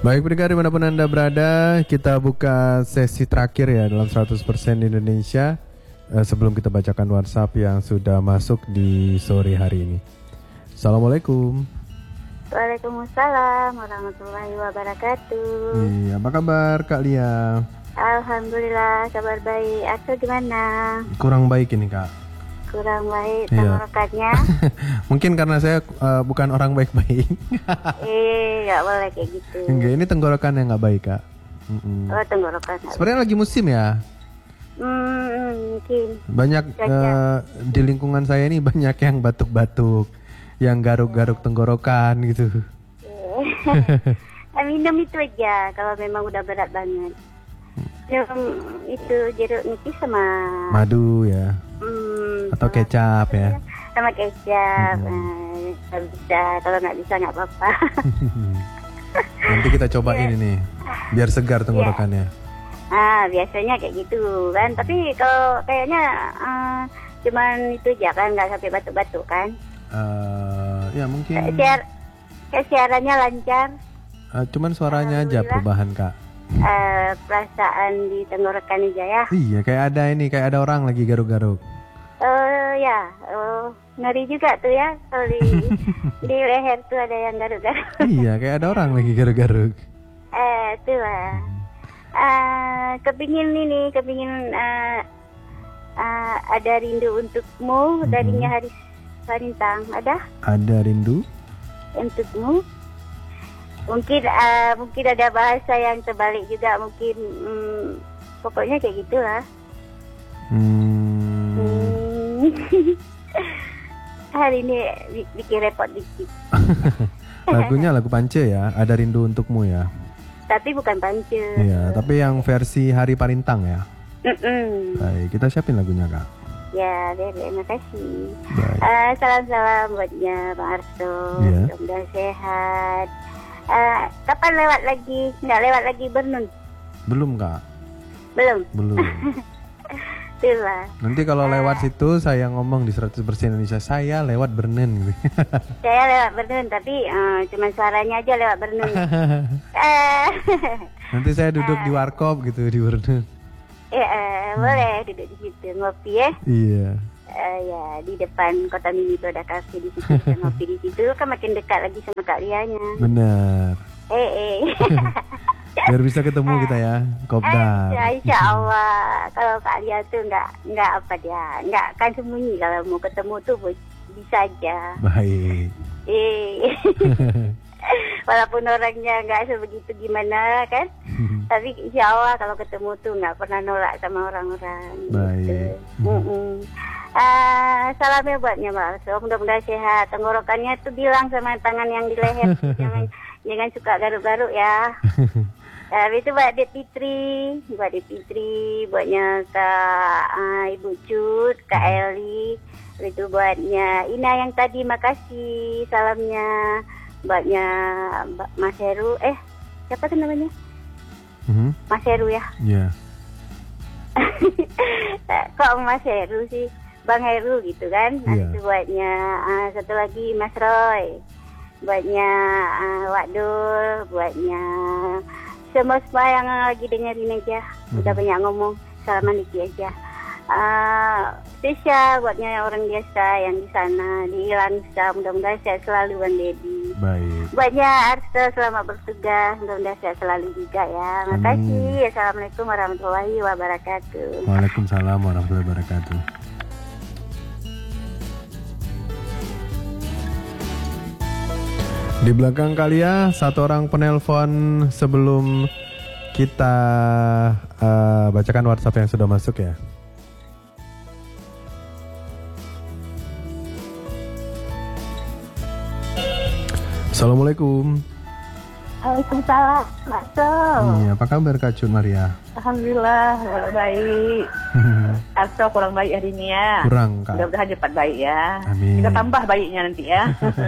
Baik pendengar dimanapun Anda berada, kita buka sesi terakhir ya dalam 100% Indonesia sebelum kita bacakan WhatsApp yang sudah masuk di sore hari ini. Assalamualaikum. Waalaikumsalam warahmatullahi wabarakatuh. Iya, apa kabar Kak Lia? Alhamdulillah, kabar baik. Aku gimana? Kurang baik ini Kak. Kurang baik Iya. tenggorokannya. Mungkin karena saya bukan orang baik-baik. Gak boleh kayak gitu. Enggak, ini tenggorokan yang nggak baik Kak. Oh, tenggorokan. Sebenarnya lagi musim ya. Mungkin. Banyak di lingkungan saya ini banyak yang batuk-batuk, yang garuk-garuk tenggorokan gitu. Minum itu aja kalau memang udah berat banget. Itu jeruk nipis sama Madu ya. Atau kecap ya. Sama kecap. Kalau bisa, kalau nggak bisa nggak apa-apa. Nanti kita cobain ini, biar segar tenggorokannya. Biasanya kayak gitu kan. Tapi kalau kayaknya cuman itu aja kan, nggak sampai batuk-batuk kan. Ya mungkin. Siarannya lancar. Cuman suaranya aja perubahan Kak. Perasaan di tenggorokan aja ya. Iya, kayak ada orang lagi garuk-garuk. Ngeri juga tuh ya kalau di leher tuh ada yang garuk-garuk. Iya, kayak ada orang lagi garuk-garuk. Tuh lah. Kepingin ada rindu untukmu darinya Haris Farintang. Ada rindu untukmu. Mungkin ada bahasa yang terbalik juga mungkin. Pokoknya kayak gitulah. Hari ini bikin repot dikit. Lagunya lagu Pance ya, Ada Rindu Untukmu ya. Tapi bukan Pance. Iya, tapi yang versi Hari Parintang ya. Baik, kita siapin lagunya Kak. Ya, terima kasih. Baik. Salam-salam buatnya Bang Arso. Ya. Mudah sehat. Kapan lewat lagi? Nggak lewat lagi Bernun? Belum Kak. Belum. Itulah. Nanti kalau lewat situ saya ngomong di 100% Indonesia, saya lewat Bernen. Saya lewat Bernun, tapi cuma suaranya aja lewat Bernun. Nanti saya duduk di warkop gitu di Bernen. Boleh duduk di situ ngopi ya. Iya. Ya di depan Kota Mini itu ada kafe di situ. Kita ngopi di situ kan makin dekat lagi sama Kak Lianya. Benar. Biar bisa ketemu kita ya, Kopdar. Insya Allah. Kalau Kak Lia tuh nggak apa dia, nggak akan sembunyi kalau mau ketemu tuh bisa aja. Baik. Walaupun orangnya nggak sebegitu gimana kan, tapi insya Allah kalau ketemu tuh nggak pernah nolak sama orang-orang. Baik. Gitu. Salamnya buatnya Mbak Arso, mudah-mudahan sehat. Tenggorokannya tuh bilang sama tangan yang di leher, jangan suka garuk-garuk ya. Itu buat Dek Fitri, buatnya Kak Ibu Cut, Kak Eli, itu buatnya Ina yang tadi, makasih salamnya, buatnya Mas Heru, siapa tuh namanya? Mas Heru ya? Iya. Kok Mas Heru sih? Bang Heru gitu kan? Itu buatnya satu lagi Mas Roy, buatnya Wadul, buatnya semua yang lagi dengerin aja. Udah banyak ngomong, salaman dikit aja. Spesial buatnya orang biasa yang di sana di Langsa, mudah-mudahan sehat selalu Bang Dedi. Baik. Buatnya Arso selamat bertugas, mudah-mudahan sehat selalu juga ya. Makasih. Assalamualaikum warahmatullahi wabarakatuh. Waalaikumsalam warahmatullahi wabarakatuh. Di belakang kalian satu orang penelpon sebelum kita bacakan WhatsApp yang sudah masuk ya. Assalamualaikum. Waalaikumsalam, Mas Sol. Iya, apa kabar Kak Cun Maria? Alhamdulillah, baik. Arso kurang baik hari ini ya. Kurang Kak. Mudah-mudahan cepat baik ya. Amin. Kita tambah baiknya nanti ya.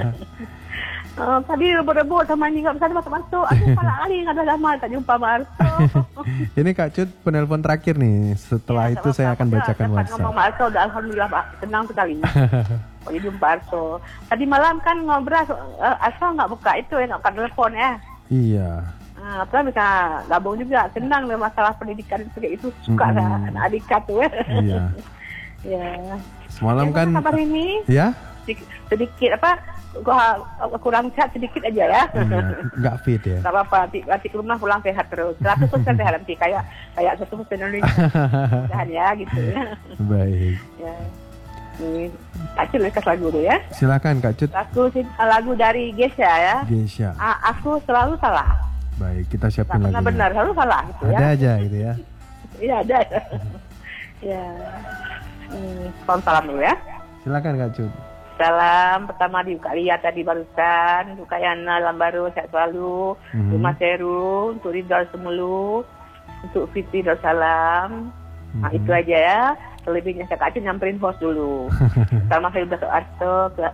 Tadi rebut-rebut sama ini nggak bisa masuk-masuk. Aduh, malah kali nggak ada lama tak jumpa Mas Arso. Ini Kak Cut penelpon terakhir nih. Setelah itu saya akan bacakan WhatsApp. Ngomong Mas Arso, udah alhamdulillah Pak, senang sekali. Oh, jumpa Arso. Tadi malam kan ngobrol, Arso nggak buka itu ya, nggak buka telepon ya. Iya. Nah, terus bisa gabung juga, senang dengan masalah pendidikan itu suka kan adik tuh. Iya. Ya. Semalam kan. Kabar ini? Ya? Sedikit gua kurang sehat sedikit aja ya. Nggak fit ya. Gak apa-apa, nanti ke rumah pulang sehat terus. 100% sehat nanti kayak 100% Indonesia. Sehat ya gitu ya. Baik. Ya. Kak Cut lekas lagu dulu ya. Silakan Kak Cut. Lagu dari Gesha ya. Gesha. Aku selalu salah. Baik, kita siapin lagunya. Karena benar, selalu salah gitu ya. Ada aja gitu ya. Iya ada. Ya. Salam dulu ya. Silakan Kak Cut. Salam pertama di Lia tadi barusan, untuk Yana Lambaru sehat selalu, untuk Mas Heru, untuk Ridal Semulu, untuk Fitri Darussalam. Nah itu aja ya. Selebihnya saya Kak Cut nyamperin host dulu. Sama saya udah ke Arto, ke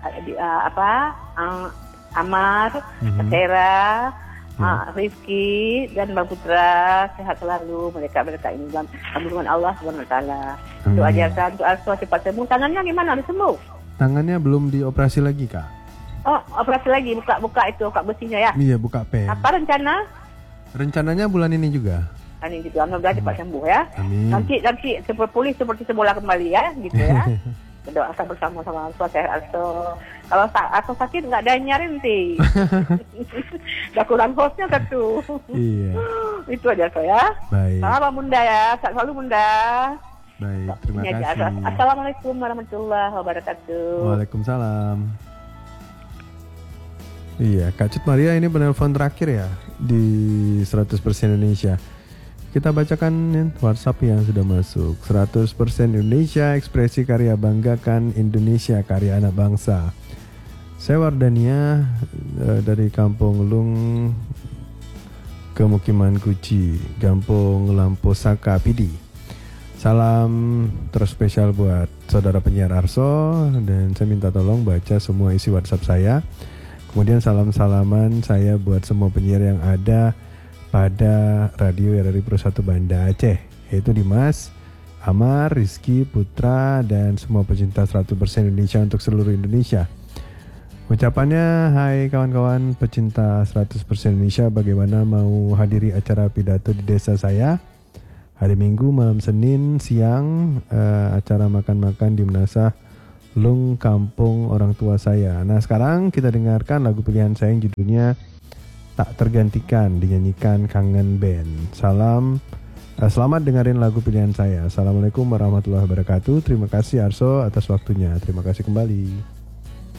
Amar, Tera, Rifki dan Bang Putra sehat selalu, mereka ini dalam kandungan Allah SWT. Untuk ajarkan untuk Arto cepat sembuh. Tangannya gimana? Udah sembuh? Tangannya belum dioperasi lagi Kak. Oh, operasi lagi, buka besinya ya? Iya, buka pen. Apa rencana? Rencananya bulan ini juga. Ini juga, mudah-mudahan cepat sembuh ya. Amin. Nanti pulih seperti semula kembali ya, gitu ya. Doakan bersama-sama sehat Arto. Kalau Arto sakit nggak ada yang nyari nanti. Udah kurang hostnya satu. Iya. Itu aja saya. Baik. Salam Bunda ya, sehat selalu Bunda. Baik, terima kasih. Assalamualaikum warahmatullahi wabarakatuh. Waalaikumsalam. Iya, Kak Cut Maria ini penelpon terakhir ya di 100% Indonesia. Kita bacakan WhatsApp yang sudah masuk. 100% Indonesia, ekspresi karya banggakan Indonesia, karya anak bangsa. Saya Wardania dari Kampung Lung, Kemukiman Kuci, Gampung Lamposaka, Pidi. Salam terspesial buat saudara penyiar Arso, dan saya minta tolong baca semua isi WhatsApp saya. Kemudian salam-salaman saya buat semua penyiar yang ada pada radio RRI Pro 1 Banda Aceh, yaitu Dimas, Amar, Rizky, Putra, dan semua pecinta 100% Indonesia untuk seluruh Indonesia. Ucapannya, hai kawan-kawan pecinta 100% Indonesia, bagaimana mau hadiri acara pidato di desa saya? Hari Minggu malam Senin siang acara makan-makan di Menasah Lung, kampung orang tua saya. Nah sekarang kita dengarkan lagu pilihan saya yang judulnya Tak Tergantikan, dinyanyikan Kangen Band. Selamat dengerin lagu pilihan saya. Assalamualaikum warahmatullahi wabarakatuh. Terima kasih Arso atas waktunya. Terima kasih kembali.